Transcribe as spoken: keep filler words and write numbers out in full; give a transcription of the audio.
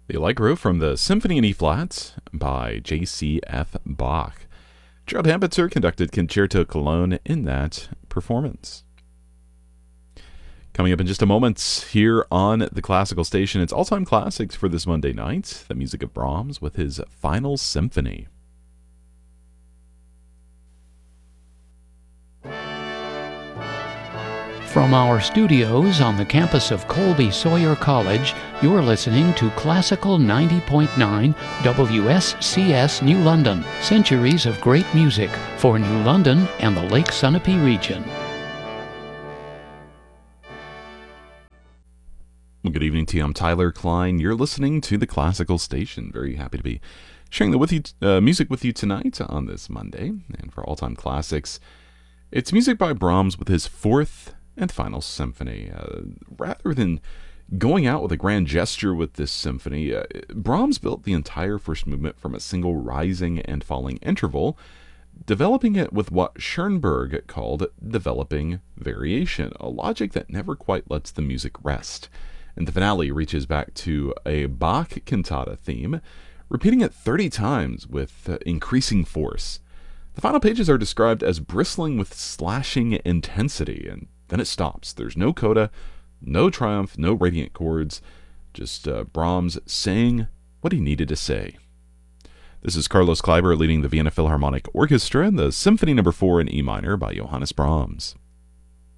The Allegro from the Symphony in E-flat by J C F Bach. Gerald Hambitzer conducted Concerto Cologne in that performance. Coming up in just a moment here on the Classical Station, it's all-time classics for this Monday night, the music of Brahms with his Final Symphony. From our studios on the campus of Colby Sawyer College, you're listening to Classical ninety point nine W S C S New London, centuries of great music for New London and the Lake Sunapee region. Well, good evening to you. I'm Tyler Klein. You're listening to the Classical Station. Very happy to be sharing the with you, uh, music with you tonight on this Monday. And for all-time classics, it's music by Brahms with his fourth and Final Symphony. Uh, rather than going out with a grand gesture with this symphony, uh, Brahms built the entire first movement from a single rising and falling interval, developing it with what Schoenberg called developing variation, a logic that never quite lets the music rest. And the finale reaches back to a Bach cantata theme, repeating it thirty times with uh, increasing force. The final pages are described as bristling with slashing intensity, and then it stops. There's no coda, no triumph, no radiant chords, just uh, Brahms saying what he needed to say. This is Carlos Kleiber leading the Vienna Philharmonic Orchestra in the Symphony Number four in E minor by Johannes Brahms.